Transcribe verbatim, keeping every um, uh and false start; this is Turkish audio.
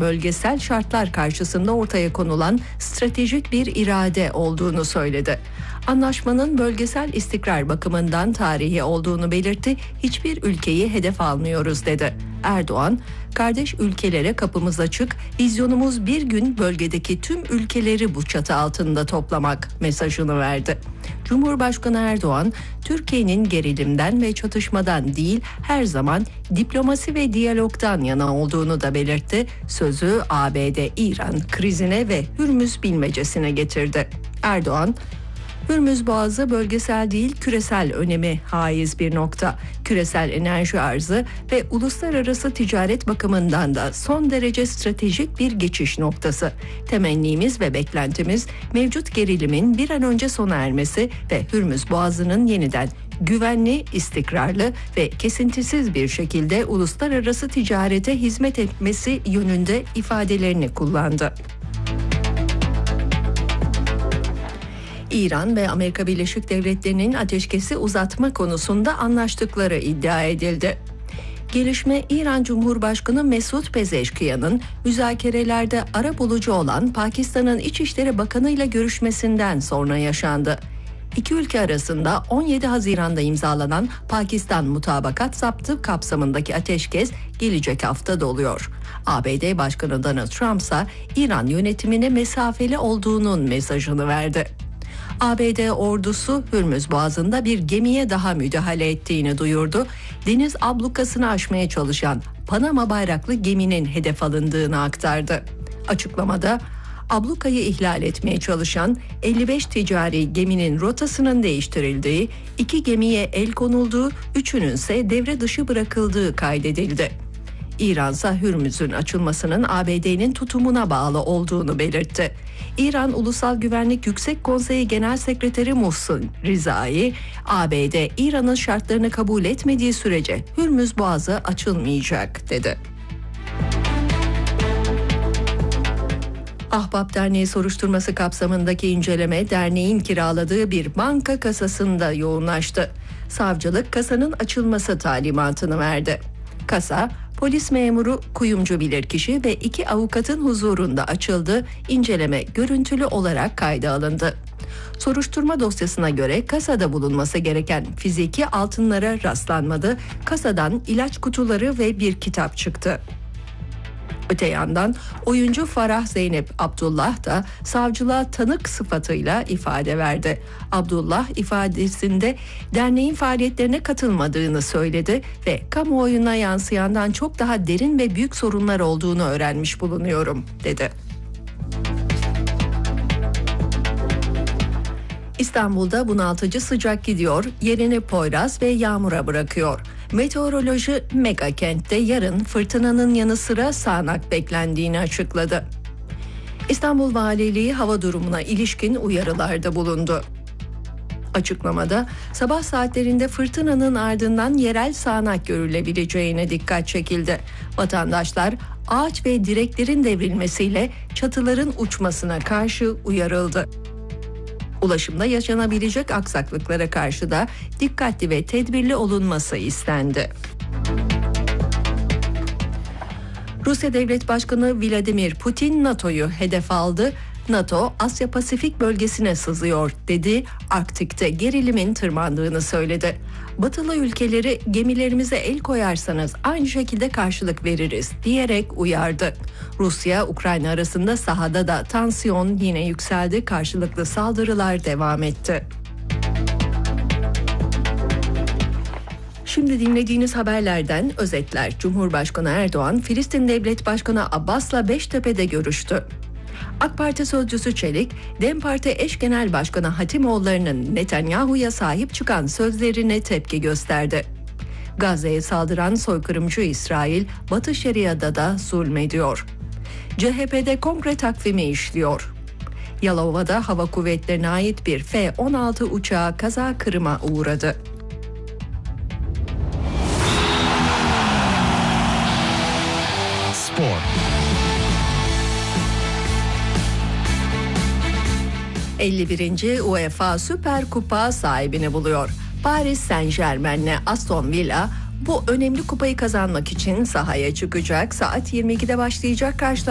gerektiren bölgesel şartlar karşısında ortaya konulan stratejik bir irade olduğunu söyledi. Anlaşmanın bölgesel istikrar bakımından tarihi olduğunu belirtti, hiçbir ülkeyi hedef almıyoruz dedi. Erdoğan, kardeş ülkelere kapımız açık, vizyonumuz bir gün bölgedeki tüm ülkeleri bu çatı altında toplamak mesajını verdi. Cumhurbaşkanı Erdoğan, Türkiye'nin gerilimden ve çatışmadan değil, her zaman diplomasi ve diyalogdan yana olduğunu da belirtti. Sözü A B D-İran krizine ve Hürmüz bilmecesine getirdi. Erdoğan, Hürmüz Boğazı bölgesel değil küresel önemi haiz bir nokta. Küresel enerji arzı ve uluslararası ticaret bakımından da son derece stratejik bir geçiş noktası. Temennimiz ve beklentimiz mevcut gerilimin bir an önce sona ermesi ve Hürmüz Boğazı'nın yeniden güvenli, istikrarlı ve kesintisiz bir şekilde uluslararası ticarete hizmet etmesi yönünde ifadelerini kullandı. İran ve Amerika Birleşik Devletleri'nin ateşkesi uzatma konusunda anlaştıkları iddia edildi. Gelişme İran Cumhurbaşkanı Mesut Pezeşkiyan'ın müzakerelerde arabulucu olan Pakistan'ın İçişleri Bakanı ile görüşmesinden sonra yaşandı. İki ülke arasında on yedi Haziran'da imzalanan Pakistan Mutabakat Zaptı kapsamındaki ateşkes gelecek hafta doluyor. A B D Başkanı Donald Trump ise İran yönetimine mesafeli olduğunun mesajını verdi. A B D ordusu Hürmüz Boğazı'nda bir gemiye daha müdahale ettiğini duyurdu. Deniz ablukasını aşmaya çalışan Panama bayraklı geminin hedef alındığını aktardı. Açıklamada ablukayı ihlal etmeye çalışan elli beş ticari geminin rotasının değiştirildiği, iki gemiye el konulduğu, üçünün ise devre dışı bırakıldığı kaydedildi. İran ise Hürmüz'ün açılmasının A B D'nin tutumuna bağlı olduğunu belirtti. İran Ulusal Güvenlik Yüksek Konseyi Genel Sekreteri Muhsin Rizai, A B D İran'ın şartlarını kabul etmediği sürece Hürmüz Boğazı açılmayacak dedi. Ahbap Derneği soruşturması kapsamındaki inceleme derneğin kiraladığı bir banka kasasında yoğunlaştı. Savcılık kasanın açılması talimatını verdi. Kasa, polis memuru, kuyumcu bilirkişi ve iki avukatın huzurunda açıldı. İnceleme görüntülü olarak kayda alındı. Soruşturma dosyasına göre kasada bulunması gereken fiziki altınlara rastlanmadı. Kasadan ilaç kutuları ve bir kitap çıktı. Öte yandan oyuncu Farah Zeynep Abdullah da savcılığa tanık sıfatıyla ifade verdi. Abdullah ifadesinde derneğin faaliyetlerine katılmadığını söyledi ve kamuoyuna yansıyandan çok daha derin ve büyük sorunlar olduğunu öğrenmiş bulunuyorum dedi. İstanbul'da bunaltıcı sıcak gidiyor, yerini Poyraz ve yağmura bırakıyor. Meteoroloji mega kentte yarın fırtınanın yanı sıra sağanak beklendiğini açıkladı. İstanbul Valiliği hava durumuna ilişkin uyarılarda bulundu. Açıklamada sabah saatlerinde fırtınanın ardından yerel sağanak görülebileceğine dikkat çekildi. Vatandaşlar ağaç ve direklerin devrilmesiyle çatıların uçmasına karşı uyarıldı. Ulaşımda yaşanabilecek aksaklıklara karşı da dikkatli ve tedbirli olunması istendi. Rusya Devlet Başkanı Vladimir Putin NATO'yu hedef aldı. NATO, Asya Pasifik bölgesine sızıyor dedi. Arktik'te gerilimin tırmandığını söyledi. Batılı ülkeleri gemilerimize el koyarsanız aynı şekilde karşılık veririz diyerek uyardı. Rusya, Ukrayna arasında sahada da tansiyon yine yükseldi. Karşılıklı saldırılar devam etti. Şimdi dinlediğiniz haberlerden özetler. Cumhurbaşkanı Erdoğan, Filistin Devlet Başkanı Abbas'la Beştepe'de görüştü. AK Parti sözcüsü Çelik, DEM Parti eş genel başkanı Hatimoğulları'nın Netanyahu'ya sahip çıkan sözlerine tepki gösterdi. Gazze'ye saldıran soykırımcı İsrail, Batı Şeria'da da zulmediyor. C H P'de kongre takvimi işliyor. Yalova'da Hava Kuvvetleri'ne ait bir F on altı uçağı kaza kırıma uğradı. Spor. elli birinci UEFA Süper Kupa sahibini buluyor. Paris Saint-Germain'le Aston Villa bu önemli kupayı kazanmak için sahaya çıkacak. Saat yirmi ikide başlayacak karşılaşma.